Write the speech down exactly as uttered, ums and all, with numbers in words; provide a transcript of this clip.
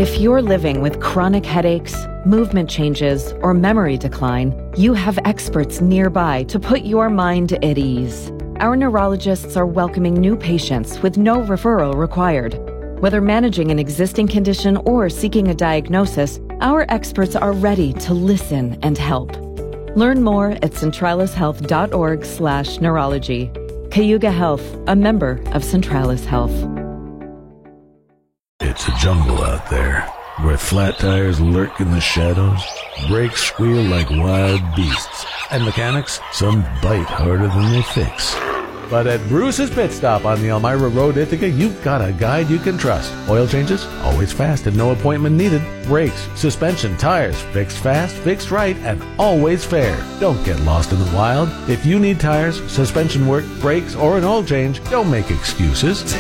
If you're living with chronic headaches, movement changes, or memory decline, you have experts nearby to put your mind at ease. Our neurologists are welcoming new patients with no referral required. Whether managing an existing condition or seeking a diagnosis, our experts are ready to listen and help. Learn more at centralishealth.org slash neurology. Cayuga Health, a member of Centralis Health. It's a jungle out there, where flat tires lurk in the shadows, brakes squeal like wild beasts, and mechanics, some bite harder than they fix. But at Bruce's Pit Stop on the Elmira Road, Ithaca, you've got a guide you can trust. Oil changes, always fast and no appointment needed. Brakes, suspension, tires, fixed fast, fixed right, and always fair. Don't get lost in the wild. If you need tires, suspension work, brakes, or an oil change, don't make excuses.